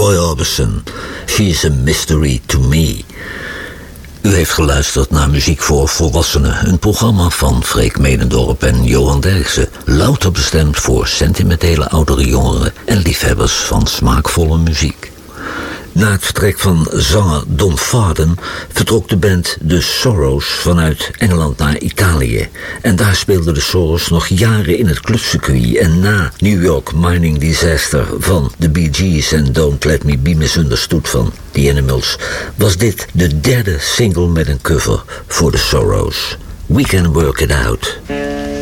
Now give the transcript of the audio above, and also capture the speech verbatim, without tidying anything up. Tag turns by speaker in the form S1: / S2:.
S1: Roy Orbison, She's a Mystery to Me. U heeft geluisterd naar Muziek voor Volwassenen, een programma van Freek Medendorp en Johan Derksen, louter bestemd voor sentimentele oudere jongeren en liefhebbers van smaakvolle muziek. Na het vertrek van zanger Don Farden vertrok de band The Sorrows vanuit Engeland naar Italië. En daar speelden de Sorrows nog jaren in het clubcircuit. En na New York Mining Disaster van The Bee Gees en Don't Let Me Be Misunderstood van The Animals was dit de derde single met een cover voor The Sorrows. We Can Work It Out.